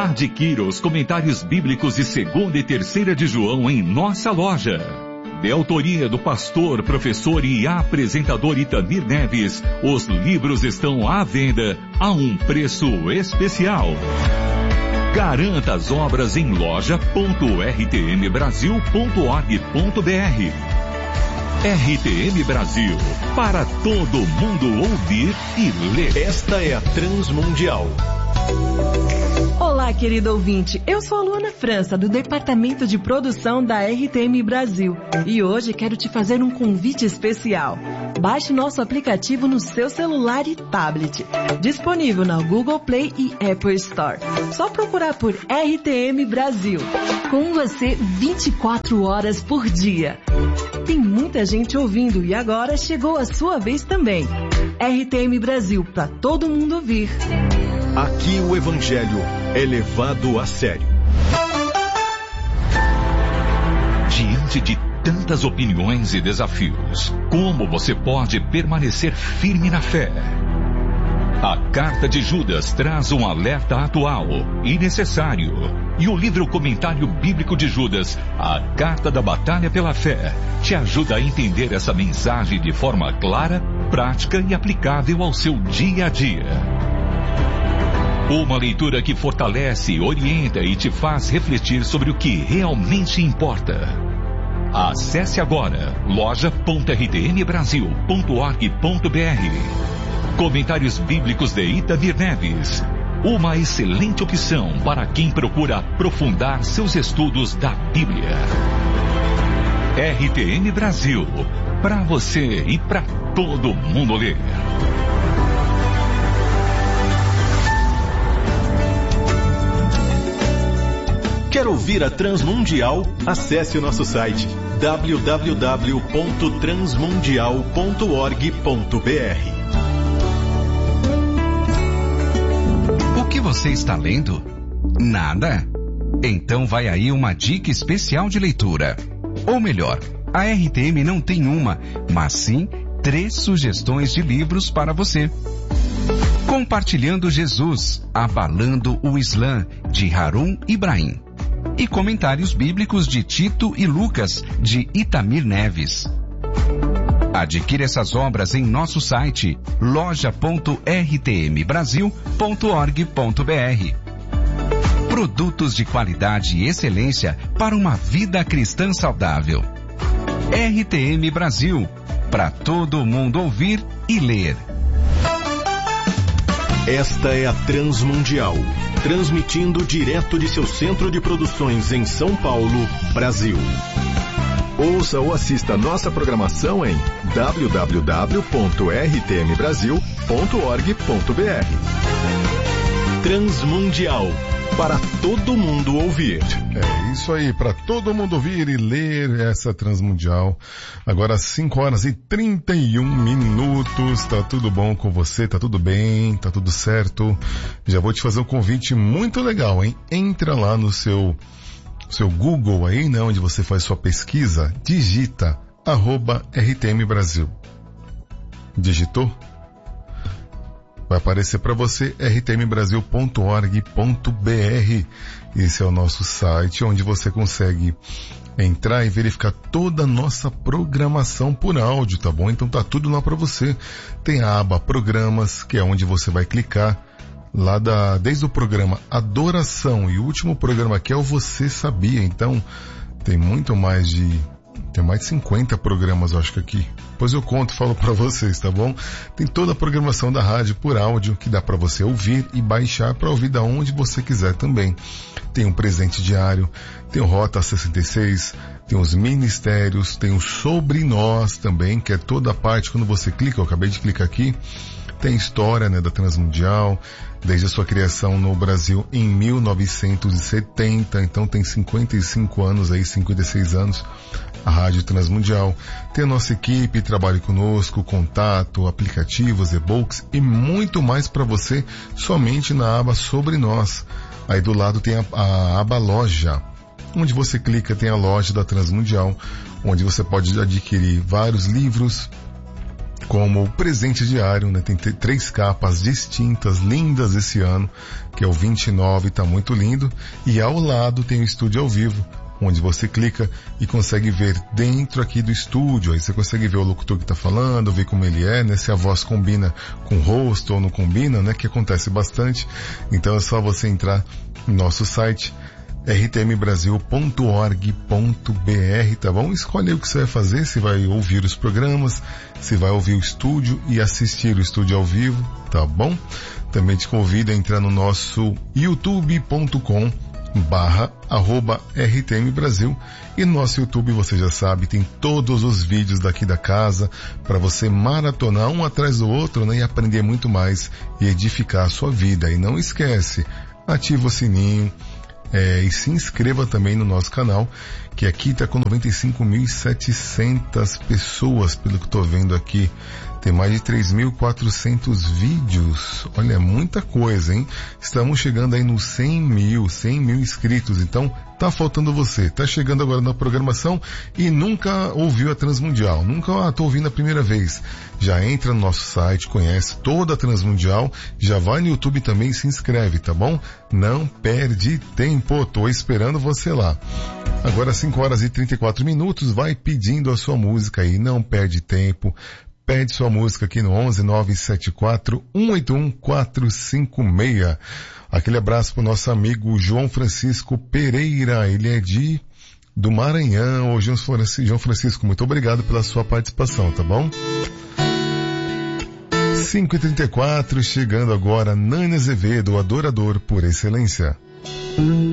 Adquira os comentários bíblicos de 2ª e 3ª de João em nossa loja. De autoria do pastor, professor e apresentador Itamir Neves, os livros estão à venda a um preço especial. Garanta as obras em loja.rtmbrasil.org.br. RTM Brasil, para todo mundo ouvir e ler. Esta é a Transmundial. Olá, querido ouvinte. Eu sou a Luana França, do Departamento de Produção da RTM Brasil. E hoje quero te fazer um convite especial. Baixe nosso aplicativo no seu celular e tablet. Disponível na Google Play e Apple Store. Só procurar por RTM Brasil. Com você 24 horas por dia. Tem muita gente ouvindo e agora chegou a sua vez também. RTM Brasil, para todo mundo ouvir. Aqui o Evangelho é levado a sério. Diante de tantas opiniões e desafios, como você pode permanecer firme na fé? A Carta de Judas traz um alerta atual e necessário. E o livro Comentário Bíblico de Judas, a Carta da Batalha pela Fé, te ajuda a entender essa mensagem de forma clara, prática e aplicável ao seu dia a dia. Uma leitura que fortalece, orienta e te faz refletir sobre o que realmente importa. Acesse agora loja.rtmbrasil.org.br. Comentários Bíblicos de Itamir Neves. Uma excelente opção para quem procura aprofundar seus estudos da Bíblia. RTM Brasil, para você e para todo mundo ler. Quer ouvir a Transmundial? Acesse o nosso site www.transmundial.org.br. O que você está lendo? Nada? Então vai aí uma dica especial de leitura. Ou melhor, a RTM não tem uma, mas sim 3 sugestões de livros para você. Compartilhando Jesus, Abalando o Islã, de Harun Ibrahim. E Comentários Bíblicos de Tito e Lucas, de Itamir Neves. Adquira essas obras em nosso site loja.rtmbrasil.org.br. Produtos de qualidade e excelência para uma vida cristã saudável. RTM Brasil, para todo mundo ouvir e ler. Esta é a Transmundial, transmitindo direto de seu centro de produções em São Paulo, Brasil. Ouça ou assista nossa programação em www.rtmbrasil.org.br. Transmundial, para todo mundo ouvir. É isso aí, para todo mundo ouvir e ler essa Transmundial. Agora 5h31. Tá tudo bom com você? Tá tudo bem? Tá tudo certo? Já vou te fazer um convite muito legal, hein? Entra lá no seu Google aí, né? Onde você faz sua pesquisa, digita @RTM Brasil. Digitou? Vai aparecer para você rtmbrasil.org.br. Esse é o nosso site onde você consegue entrar e verificar toda a nossa programação por áudio, tá bom? Então tá tudo lá para você. Tem a aba Programas, que é onde você vai clicar lá desde o programa Adoração e o último programa que é o Você Sabia. Então tem mais de 50 programas, eu acho que aqui. Depois eu conto e falo pra vocês, tá bom? Tem toda a programação da rádio por áudio que dá pra você ouvir e baixar pra ouvir da onde você quiser também. Tem um presente diário, tem o Rota 66, tem os ministérios, tem o Sobre Nós também, que é toda a parte quando você clica, eu acabei de clicar aqui, tem história, né, da Transmundial, desde a sua criação no Brasil em 1970, então tem 55 anos aí, 56 anos, a Rádio Transmundial. Tem a nossa equipe, trabalhe conosco, contato, aplicativos, e-books e muito mais para você somente na aba Sobre Nós. Aí do lado tem a aba Loja, onde você clica tem a loja da Transmundial, onde você pode adquirir vários livros, como presente diário, né? Tem 3 capas distintas, lindas esse ano, que é o 29, tá muito lindo. E ao lado tem o estúdio ao vivo, onde você clica e consegue ver dentro aqui do estúdio. Aí você consegue ver o locutor que tá falando, ver como ele é, né? Se a voz combina com o rosto ou não combina, né? Que acontece bastante. Então é só você entrar no nosso site, rtmbrasil.org.br, tá bom? Escolhe o que você vai fazer, se vai ouvir os programas, se vai ouvir o estúdio e assistir o estúdio ao vivo, tá bom? Também te convido a entrar no nosso youtube.com/@rtmbrasil, e no nosso YouTube, você já sabe, tem todos os vídeos daqui da casa para você maratonar um atrás do outro, né? E aprender muito mais e edificar a sua vida. E não esquece, ativa o sininho, e se inscreva também no nosso canal, que aqui está com 95.700 pessoas, pelo que estou vendo aqui. Tem mais de 3.400 vídeos. Olha, muita coisa, hein? Estamos chegando aí nos 100 mil inscritos. Então, tá faltando você. Tá chegando agora na programação e nunca ouviu a Transmundial. Nunca, tô ouvindo a primeira vez. Já entra no nosso site, conhece toda a Transmundial, já vai no YouTube também e se inscreve, tá bom? Não perde tempo, tô esperando você lá. Agora 5h34, vai pedindo a sua música aí, não perde tempo. Pede sua música aqui no 11-974-181-456. Aquele abraço pro nosso amigo João Francisco Pereira, ele é do Maranhão. Ô, João Francisco, muito obrigado pela sua participação, tá bom? 5h34, chegando agora Nani Azevedo, adorador por excelência.